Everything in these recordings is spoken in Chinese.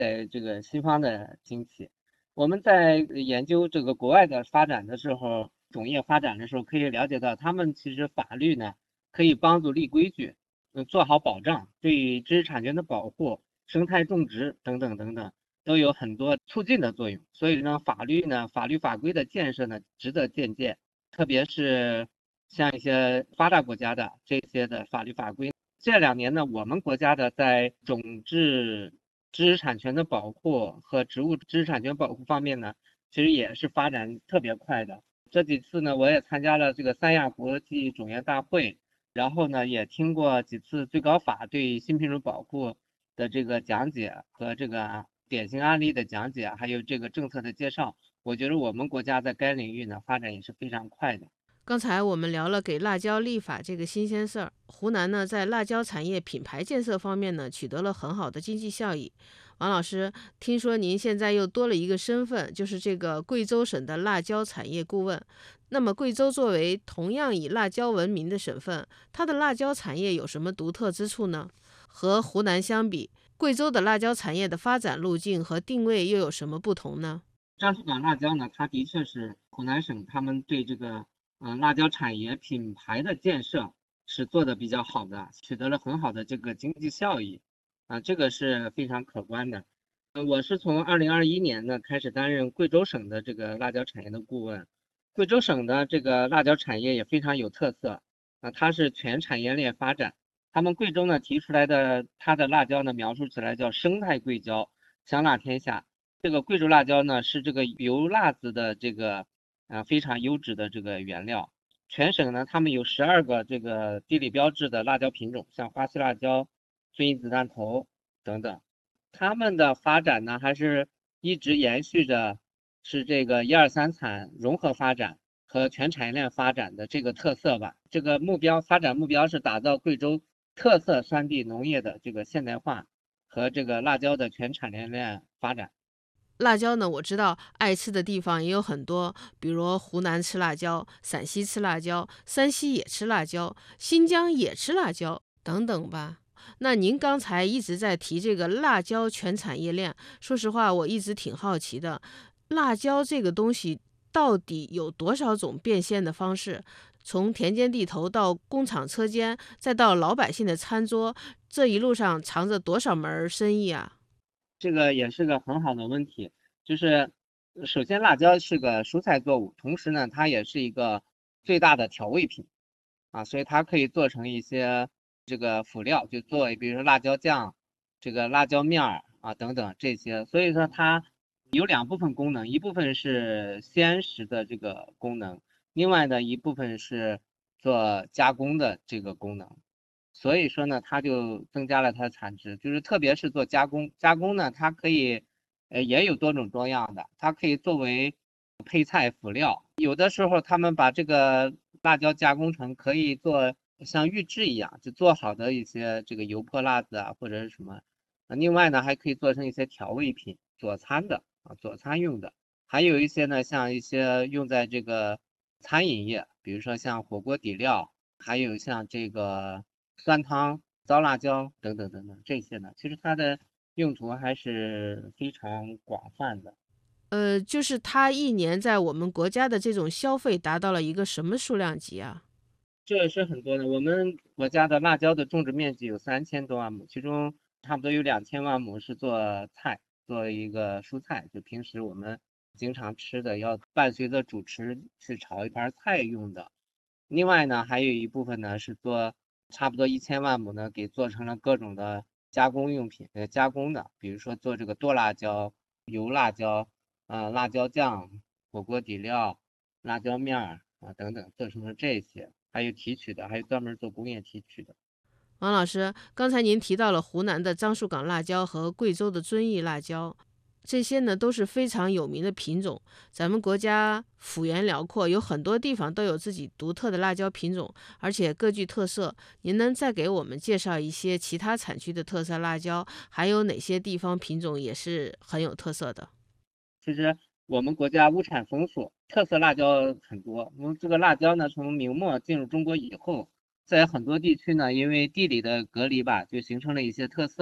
在这个西方的兴起。我们在研究这个国外的发展的时候，种业发展的时候，可以了解到，他们其实法律呢可以帮助立规矩，做好保障，对知识产权的保护、生态种植等等等等，都有很多促进的作用。所以呢，法律法规的建设呢，值得借鉴，特别是像一些发达国家的这些的法律法规。这2年呢，我们国家的在种质知识产权的保护和植物知识产权保护方面呢，其实也是发展特别快的。这几次呢，我也参加了这个三亚国际种业大会，然后呢，也听过几次最高法对新品种保护的这个讲解和这个典型案例的讲解，还有这个政策的介绍。我觉得我们国家在该领域呢发展也是非常快的。 刚才我们聊了给辣椒立法这个新鲜事儿，湖南呢在辣椒产业品牌建设方面呢取得了很好的经济效益。王老师，听说您现在又多了一个身份，就是这个贵州省的辣椒产业顾问。那么贵州作为同样以辣椒闻名的省份，它的辣椒产业有什么独特之处呢？和湖南相比，贵州的辣椒产业的发展路径和定位又有什么不同呢？ 张树港辣椒呢，它的确是湖南省他们对这个辣椒产业品牌的建设是做的比较好的，取得了很好的这个经济效益这个是非常可观的。我是从2021年呢开始担任贵州省的这个辣椒产业的顾问。贵州省的这个辣椒产业也非常有特色它是全产业链发展。他们贵州呢提出来的它的辣椒呢描述起来叫生态贵椒，香辣天下。这个贵州辣椒呢是这个油辣子的这个非常优质的这个原料。全省呢他们有12个这个地理标志的辣椒品种，像花溪辣椒、遵义子弹头等等。他们的发展呢还是一直延续着是这个一二三产融合发展和全产业链发展的这个特色吧。这个发展目标是打造贵州特色山地农业的这个现代化和这个辣椒的全产业链发展。 辣椒呢，我知道爱吃的地方也有很多，比如湖南吃辣椒，陕西吃辣椒，山西也吃辣椒，新疆也吃辣椒，等等吧。那您刚才一直在提这个辣椒全产业链，说实话，我一直挺好奇的，辣椒这个东西到底有多少种变现的方式？从田间地头到工厂车间，再到老百姓的餐桌，这一路上藏着多少门生意啊？ 这个也是个很好的问题。就是首先辣椒是个蔬菜作物，同时呢它也是一个最大的调味品所以它可以做成一些这个辅料，就做比如说辣椒酱、这个辣椒面儿等等这些。所以说它有2部分功能，一部分是鲜食的这个功能，另外呢一部分是做加工的这个功能。所以说呢，它就增加了它的产值。就是特别是做加工，加工呢它可以也有多种多样的，它可以作为配菜辅料。有的时候他们把这个辣椒加工成可以做像预制一样，就做好的一些这个油泼辣子或者是什么。另外呢还可以做成一些调味品，佐餐的佐餐用的。还有一些呢像一些用在这个餐饮业，比如说像火锅底料，还有像这个酸汤、糟辣椒等等等等这些呢，其实它的用途还是非常广泛的。 就是它一年在我们国家的这种消费达到了一个什么数量级啊？ 这也是很多的。我们国家的辣椒的种植面积有3000多万亩，其中差不多有2000万亩是做菜，做一个蔬菜，就平时我们经常吃的，要伴随着主食去炒一盘菜用的。另外呢，还有一部分呢是做差不多1000万亩呢，给做成了各种的加工用品，加工的，比如说做这个剁辣椒、油辣椒、辣椒酱、火锅底料、辣椒面儿等等，做成了这些。还有提取的，还有专门做工业提取的。 王老师，刚才您提到了湖南的樟树港辣椒和贵州的遵义辣椒，这些呢都是非常有名的品种。咱们国家幅员辽阔，有很多地方都有自己独特的辣椒品种，而且各具特色。您能再给我们介绍一些其他产区的特色辣椒，还有哪些地方品种也是很有特色的？ 其实我们国家物产丰富，特色辣椒很多。这个辣椒呢，从明末进入中国以后，在很多地区呢，因为地理的隔离吧，就形成了一些特色。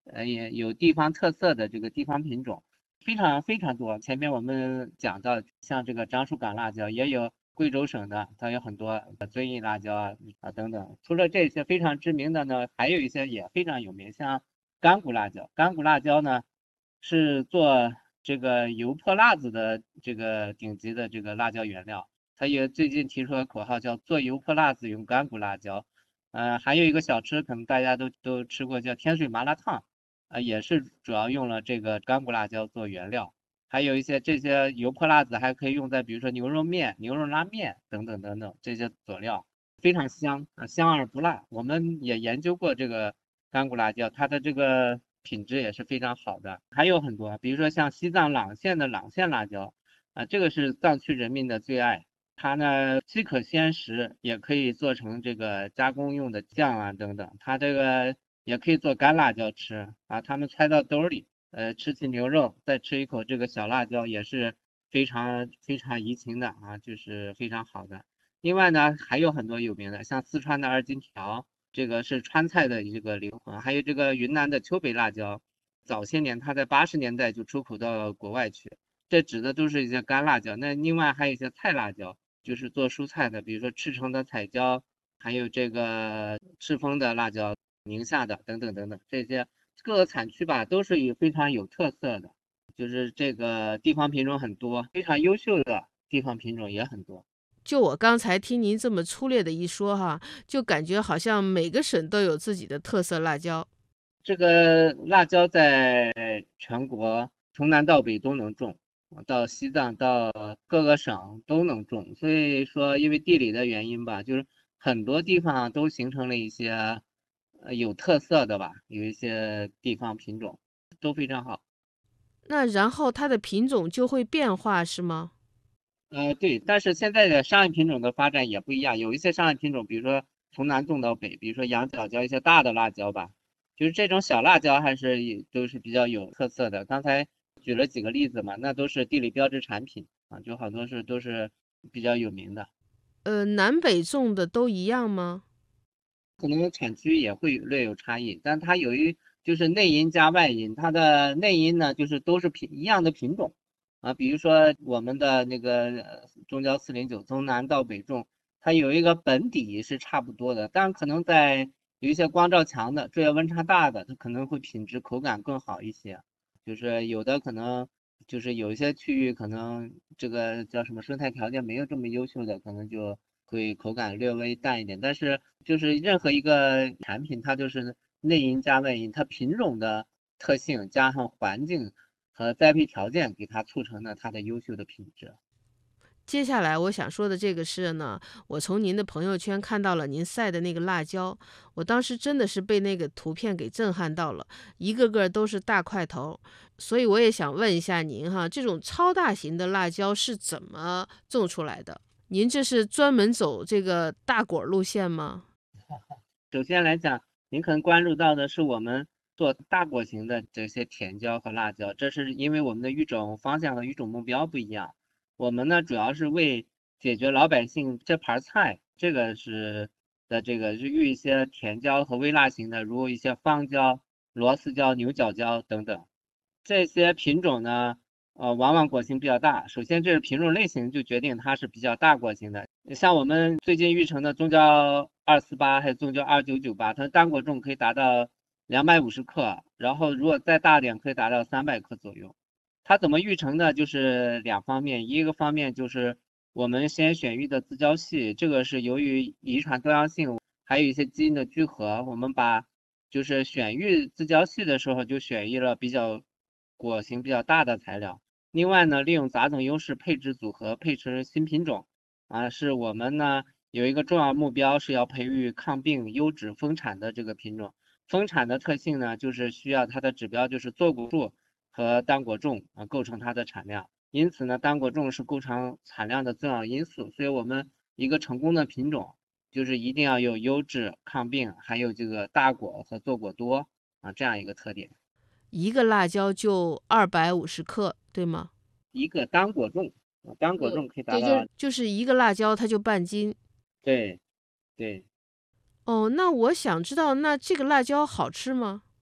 也有地方特色的这个地方品种，非常非常多。前面我们讲到，像这个樟树港辣椒，也有贵州省的，它有很多遵义辣椒等等。除了这些非常知名的呢，还有一些也非常有名，像干谷辣椒。干谷辣椒呢是做这个油泼辣子的这个顶级的这个辣椒原料。它也最近提出了口号叫做油泼辣子用干谷辣椒。还有一个小吃，可能大家都吃过，叫天水麻辣烫。也是主要用了这个干谷辣椒做原料，还有一些这些油泼辣子还可以用在比如说牛肉面、牛肉拉面等等等等这些佐料，非常香香而不辣。我们也研究过这个干谷辣椒，它的这个品质也是非常好的。还有很多，比如说像西藏朗县的朗县辣椒，这个是藏区人民的最爱。它呢既可鲜食，也可以做成这个加工用的酱等等。它这个也可以做干辣椒吃它们揣到兜里，吃起牛肉，再吃一口这个小辣椒，也是非常非常怡情的就是非常好的。另外呢，还有很多有名的，像四川的二荆条，这个是川菜的这个灵魂，还有这个云南的丘北辣椒，早些年它在80年代就出口到国外去，这指的都是一些干辣椒。那另外还有一些菜辣椒，就是做蔬菜的，比如说赤城的彩椒，还有这个赤峰的辣椒，宁夏的等等等等，这些各个产区吧都是非常有特色的，就是这个地方品种很多，非常优秀的地方品种也很多。 就我刚才听您这么粗略的一说哈，就感觉好像每个省都有自己的特色辣椒。 这个辣椒在全国从南到北都能种，到西藏到各个省都能种。所以说，因为地理的原因吧，就是很多地方都形成了一些有特色的吧，有一些地方品种都非常好。 那然后它的品种就会变化是吗？ 对，但是现在的商业品种的发展也不一样，有一些商业品种，比如说从南种到北，比如说羊角椒一些大的辣椒吧，就是这种小辣椒还是都是比较有特色的。刚才举了几个例子嘛，那都是地理标志产品就好多都是比较有名的。 南北种的都一样吗？ 可能产区也会略有差异，但它就是内因加外因，它的内因呢就是都是一样的品种比如说我们的那个中焦409从南到北种，它有一个本底是差不多的，但可能在有一些光照强的、昼夜温差大的，它可能会品质口感更好一些，就是有的可能就是有一些区域可能这个叫什么生态条件没有这么优秀的，可能就会口感略微淡一点。但是就是任何一个产品，它就是内因加外因，它品种的特性加上环境和栽培条件，给它促成了它的优秀的品质。 接下来我想说的这个是呢，我从您的朋友圈看到了您晒的那个辣椒，我当时真的是被那个图片给震撼到了，一个个都是大块头，所以我也想问一下您哈，这种超大型的辣椒是怎么种出来的？您这是专门走这个大果路线吗？ 首先来讲，您可能关注到的是我们做大果型的这些甜椒和辣椒，这是因为我们的育种方向和育种目标不一样。我们呢主要是为解决老百姓这盘菜，这个是这个是育一些甜椒和微辣型的，如一些芳椒、螺丝椒、牛角椒等等。这些品种呢，往往果型比较大。首先，这个品种类型就决定它是比较大果型的。像我们最近育成的宗椒248还有宗椒2998，它单果重可以达到250克，然后如果再大点可以达到300克左右。它怎么育成呢？就是两方面，一个方面就是我们先选育的自交系，这个是由于遗传多样性，还有一些基因的聚合，我们就是选育自交系的时候就选育了果型比较大的材料。另外呢，利用杂种优势配置组合，配成新品种是我们呢有一个重要目标是要培育抗病、优质、丰产的这个品种。丰产的特性呢，就是需要它的指标就是坐果数和单果重构成它的产量。因此呢，单果重是构成产量的重要因素。所以我们一个成功的品种就是一定要有优质、抗病，还有这个大果和坐果多这样一个特点。 一个辣椒就250克，对吗？ 一个单果重单果重可以达对，就到是就是一个辣椒它就半斤。 对对。 哦，那我想知道，那这个辣椒好吃吗？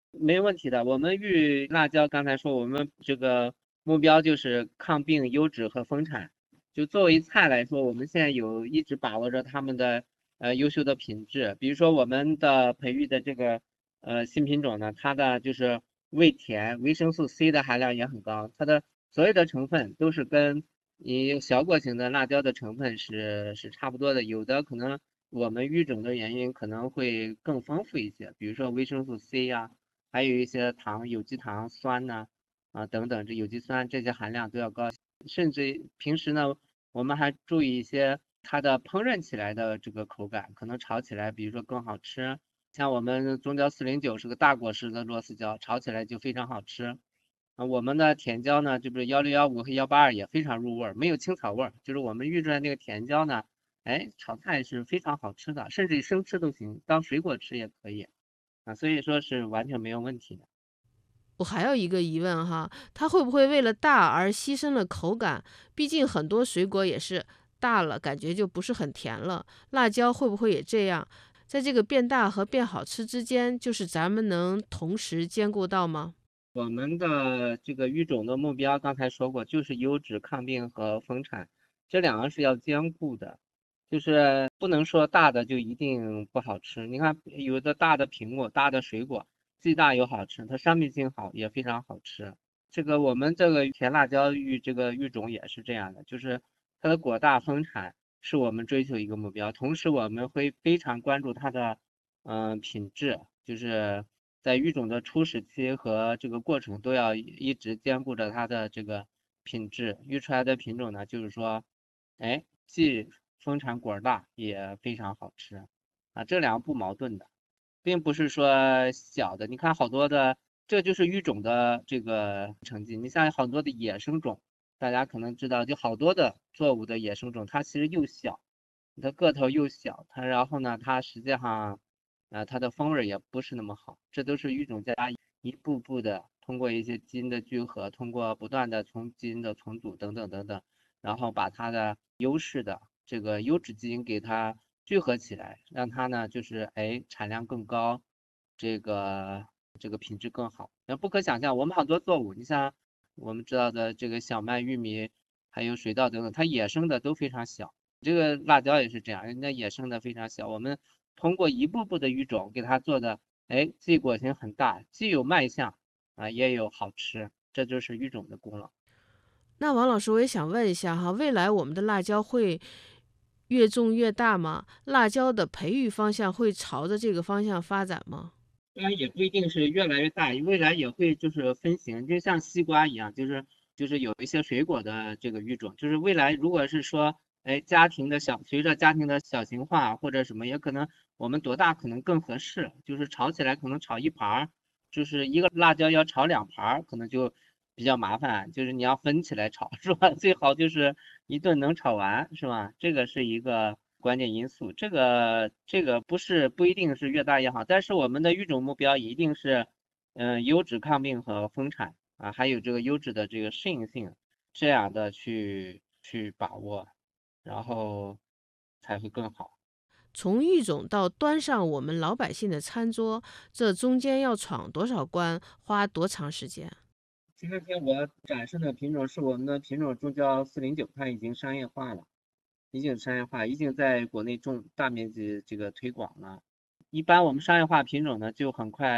没问题的。我们育辣椒，刚才说我们这个目标就是抗病、优质和丰产。就作为菜来说，我们现在一直把握着它们的优秀的品质。比如说我们的培育的这个新品种呢，它的就是味甜，维生素 C 的含量也很高，它的所有的成分都是跟你小果型的辣椒的成分是差不多的，有的可能我们育种的原因可能会更丰富一些，比如说维生素 C 呀。还有一些糖、有机糖、酸呐、等等，这有机酸这些含量都要高，甚至平时呢，我们还注意一些它的烹饪起来的这个口感，可能炒起来，比如说更好吃。像我们中焦409是个大果实的螺丝椒，炒起来就非常好吃。我们的甜椒呢，这不是1615和182也非常入味儿，没有青草味儿，就是我们育出来那个甜椒呢，哎，炒菜是非常好吃的，甚至生吃都行，当水果吃也可以。所以说是完全没有问题的。 我还有一个疑问哈，它会不会为了大而牺牲了口感？毕竟很多水果也是大了，感觉就不是很甜了。辣椒会不会也这样？在这个变大和变好吃之间，就是咱们能同时兼顾到吗？ 我们的这个育种的目标，刚才说过，就是优质、抗病和丰产，这两个是要兼顾的，就是不能说大的就一定不好吃。你看，有的大的苹果、大的水果，既大又好吃，它商品性好，也非常好吃。这个我们这个甜辣椒这个育种也是这样的，就是它的果大丰产是我们追求一个目标，同时我们会非常关注它的品质，就是在育种的初始期和这个过程都要一直兼顾着它的这个品质。育出来的品种呢，就是说，哎，既丰产果儿大，也非常好吃这两个不矛盾的，并不是说小的。你看好多的，这就是育种的这个成绩。你像好多的野生种，大家可能知道，就好多的作物的野生种，它其实又小。它个头又小，然后呢，它实际上，它的风味也不是那么好，这都是育种家一步步的通过一些基因的聚合，通过不断的从基因的重组等等等等，然后把它的优势的这个优质基因给它聚合起来，让它呢就是产量更高，这个品质更好。那不可想象，我们好多作物，你像我们知道的这个小麦、玉米，还有水稻等等，它野生的都非常小。这个辣椒也是这样，人家野生的非常小，我们通过一步步的育种给它做的，既果型很大，既有卖相也有好吃，这就是育种的功劳。 那王老师，我也想问一下哈，未来我们的辣椒会越种越大吗？辣椒的培育方向会朝着这个方向发展吗？ 当然也不一定是越来越大，未来也会就是分型，就像西瓜一样，就是有一些水果的这个育种，就是未来如果是说，随着家庭的小型化或者什么，也可能我们多大可能更合适，就是炒起来可能炒一盘儿，就是一个辣椒要炒2盘儿，可能就比较麻烦，就是你要分起来炒，是吧？最好就是一顿能炒完，是吧？这个是一个关键因素。这个不一定是越大越好，但是我们的育种目标一定是，优质抗病和丰产还有这个优质的这个适应性，这样的去把握，然后才会更好。 从育种到端上我们老百姓的餐桌，这中间要闯多少关，花多长时间？ 今天我展示的品种是我们的品种中焦409，它已经商业化了。已经在国内大面积这个推广了。一般我们商业化品种呢，就很快